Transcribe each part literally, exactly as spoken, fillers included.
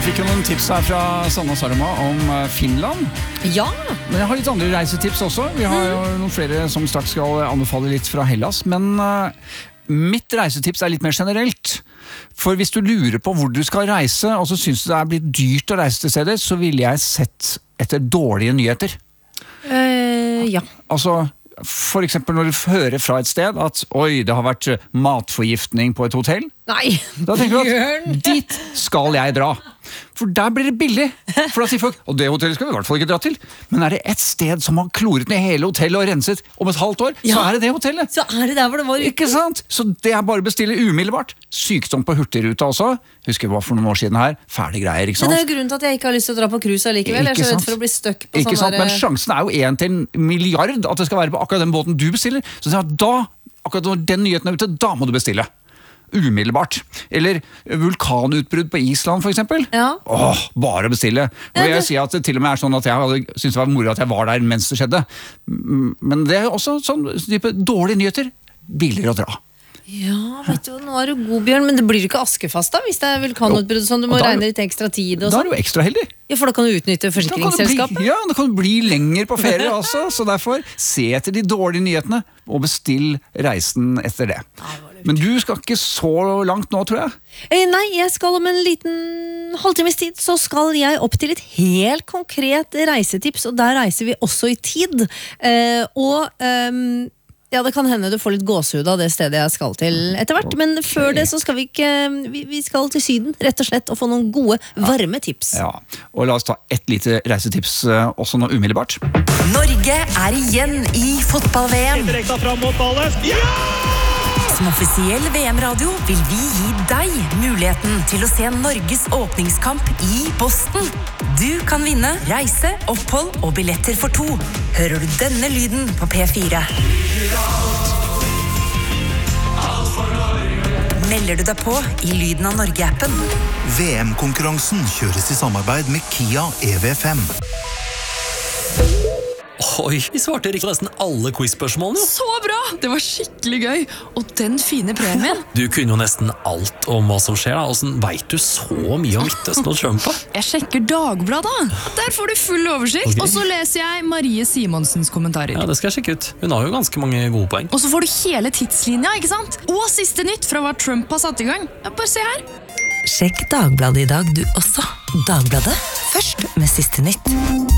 fikk jo noen tips her fra Sanna Saroma om Finland. Ja. Men jeg har litt andre reisetips også. Vi har jo noen flere som straks skal anbefale litt fra Hellas. Men uh, mitt reisetips er litt mer generelt. For hvis du lurer på hvor du skal reise, og så synes du det er blitt dyrt å reise til stedet, så ville jeg sett etter dårlige nyheter. Uh, ja. Altså... For eksempel når du hører fra et sted at oi, det har vært matforgiftning på et hotell. Nei, da tenker du at dit skal jeg dra. For der blir det billig. For da sier folk, og det hotellet skal vi i hvert fall ikke dra til. Men er det et sted som har kloret ned hele hotellet og renset om et halvt år, ja, så er det det hotellet. Så er det der hvor det var. Ikke sant? Så det er bare å bestille umiddelbart. Sykdom på hurtigruta også. Husker hva for noen år siden her. Ferdig greier, ikke sant? Men det er jo grunnen til at jeg ikke har lyst til å dra på cruise allikevel. Jeg er så redd for å bli støkk på ikke sånn sant? Men sjansen er jo en til en milliard at det skal være på akkurat den båten du bestiller. Så da, akkurat når den nyheten er ute, da må du bestille. Umiddelbart. Eller vulkanutbrudd på Island for eksempel. Ja. Åh, bare bestille. Og jeg sier at det til og med er sånn at jeg hadde syntes det var moro at jeg var der mens det skjedde. Men det er også sånn type dårlige nyheter. Billigere å dra. Ja, vet du, nå er du god, Bjørn, men det blir jo ikke askefast da, hvis det er vulkanutbrudd sånn, du må da, regne litt ekstra tid og sånn. Da er du ekstra heldig. Ja, for da kan du utnytte forsikringsselskapet. Ja, da kan du bli lenger på ferie også, så derfor se etter de dårlige nyhetene og bestill reisen etter det. Men du skal ikke så langt nå, tror jeg. Eh, nei, jeg skal om en liten halvtimes tid, så skal jeg opp til et helt konkret reisetips, og der reiser vi også i tid. Eh, og... Um, Ja, det kan hende du får litt gåsehud av det stedet jeg skal til etter hvert, men før det så skal vi ikke, vi, vi skal til Syden, rett og slett, og få noen gode, varme tips. Ja, og la oss ta ett lite reisetips også nå umiddelbart. Norge er igjen i fotball-V M. Direkte fram mot ballen. Ja! Som offisiell V M-radio vil vi gi deg muligheten til å se Norges åpningskamp i Boston. Du kan vinne reise, opphold og billetter for to. Hører du denne lyden på P fire? Melder du deg på i Lyden av Norge-appen? V M-konkurransen kjøres i samarbeid med Kia E V fem. Oi, vi svarte riktig nesten alle quiz-spørsmålene. Så bra! Det var skikkelig gøy. Og den fine premien. Du kunne jo nesten alt om hva som skjer da. Hvordan vet du så mye om Midtøsten og Trump? Jeg sjekker Dagbladet. Der får du full oversikt. Okay. Og så leser jeg Marie Simonsens kommentarer. Ja, det skal jeg sjekke ut. Hun har jo ganske mange gode poeng. Og så får du hele tidslinja, ikke sant? Og siste nytt fra hva Trump har satt i gang. Ja, bare se her. Sjekk Dagbladet i dag du også. Dagbladet, først med siste nytt.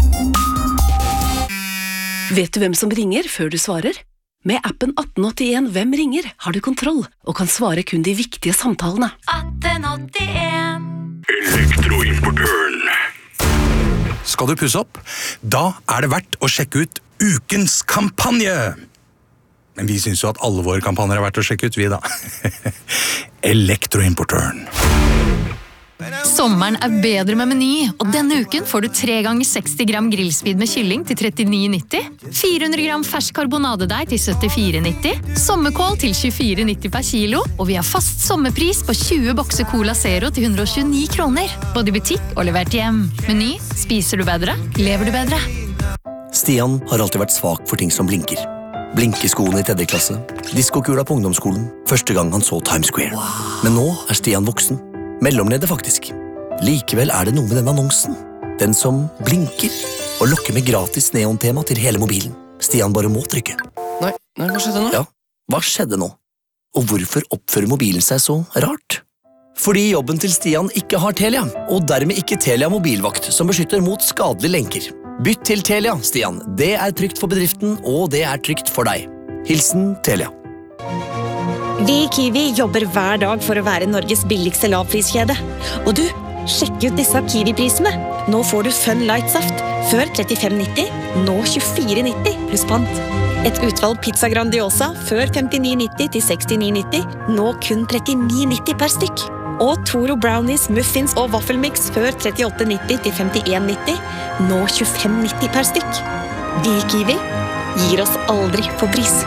Vet du hvem som ringer før du svarer? Med appen atten åttien Hvem ringer har du kontroll og kan svare kun de viktige samtalene. atten åttien Elektroimportøren. Skal du pusse opp? Da er det verdt å sjekke ut ukens kampanje. Men vi synes jo at alle våre kampanjer er verdt å sjekke ut, vi da. Elektroimportøren. Sommeren er bedre med Meny, og denne uken får du tre ganger seksti gram grillspid med kylling til trettini nitti, fire hundre gram fersk karbonadedeig til syttifire nitti, sommerkål til tjuefire nitti per kilo, og vi har fast sommerpris på tjue bokser Cola Zero til hundre og tjueni kroner, både i butikk og levert hjem. Meny, spiser du bedre, lever du bedre. Stian har alltid vært svak for ting som blinker. Blinkeskoene i tredje klasse, diskokula på ungdomsskolen, første gang han så Times Square. Men nå er Stian voksen. Mellomleder faktisk. Likevel er det noe med den annonsen. Den som blinker og lokker med gratis neontema til hele mobilen. Stian bare må trykke. Nei, nei, hva skjedde nå? Ja, hva skjedde nå? Og hvorfor oppfører mobilen seg så rart? Fordi jobben til Stian ikke har Telia, og dermed ikke Telia mobilvakt som beskytter mot skadelige lenker. Bytt til Telia, Stian. Det er trygt for bedriften, og det er trygt for deg. Hilsen Telia. Vi i Kiwi jobber hver dag for å være Norges billigste lavpriskjede. Og du, sjekk ut disse Kiwi-prisene. Nå får du Fun Light Saft. Før trettifem nitti, nå tjuefire nitti pluss pant. Et utvalg pizza Grandiosa. Før femtini nitti til sekstini nitti, nå kun trettini nitti per stykk. Og Toro Brownies, Muffins og Waffelmix. Før trettiåtte nitti til femtien nitti, nå tjuefem nitti per stykk. Vi i Kiwi gir oss aldri på pris.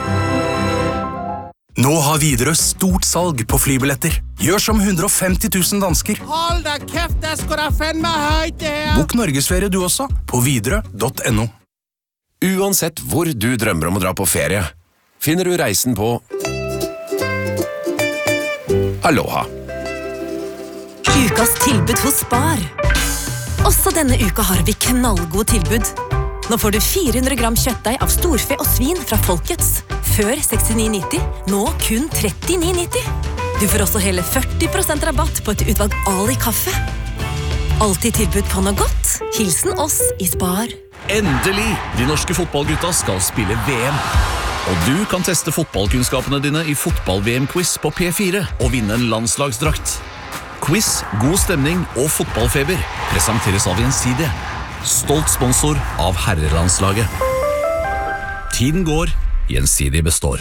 Nå har Widerøe stort salg på flybilletter. Gjør som hundre og femti tusen dansker. Hold da kæft, det skal da fandme høyt det her. Bok Norgesferie du også, på widerøe punktum no. Uansett hvor du drømmer om å dra på ferie, finner du reisen på Aloha. Ukas tilbud hos Spar. Også denne uka har vi knallgod tilbud. Nå får du fire hundre gram kjøttdeig av storfe og svin fra Folkets. Før sekstini nitti, nå kun trettini nitti. Du får også hele førti prosent rabatt på et utvalg Ali kaffe. Alltid tilbud på noe godt. Hilsen oss i Spar. Endelig! De norske fotballgutta skal spille V M. Og du kan teste fotballkunnskapene dine i fotball-V M-quiz på P fire og vinne en landslagsdrakt. Quiz, god stemning og fotballfeber presenteres av Gjensidige. Stolt sponsor av herrelandslaget. Tiden går, Gjensidige består.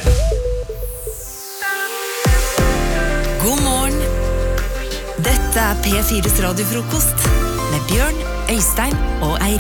God morgen. Dette er P fires radiofrokost med Bjørn, Øystein og Eirik.